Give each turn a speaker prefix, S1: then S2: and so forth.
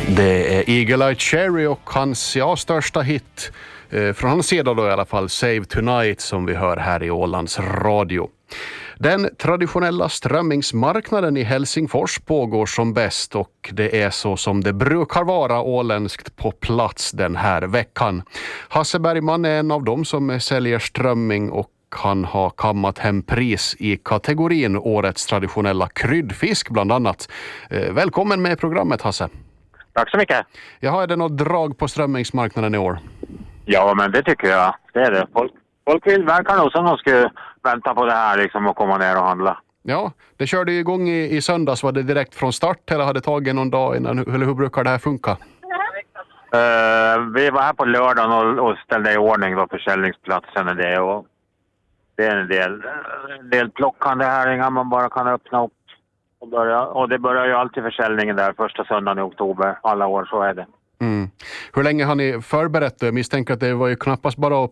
S1: Det är Eagle Eye Cherry och hans största hit från hans sida då i alla fall, Save Tonight, som vi hör här i Ålands radio. Den traditionella strömmingsmarknaden i Helsingfors pågår som bäst och det är så som det brukar vara åländskt på plats den här veckan. Hasse Bergman är en av dem som säljer strömming och han har kammat hem pris i kategorin Årets traditionella kryddfisk bland annat. Välkommen med i programmet, Hasse.
S2: Tack så mycket.
S1: Jaha, är det något drag på strömmingsmarknaden i år?
S2: Ja, men det tycker jag. Det är det. Folk vill verkar nog som de skulle vänta på det här liksom och komma ner och handla.
S1: Ja, det körde ju igång i söndags. Var det direkt från start eller hade det tagit någon dag innan? Eller hur brukar det här funka?
S2: Vi var här på lördagen och ställde i ordning då försäljningsplatsen och det. Och det är en del plockande här innan man bara kan öppna upp och börja. Och det börjar ju alltid försäljningen där första söndagen i oktober. Alla år, så är det.
S1: Mm. Hur länge har ni förberett det? Jag misstänker att det var ju knappast bara att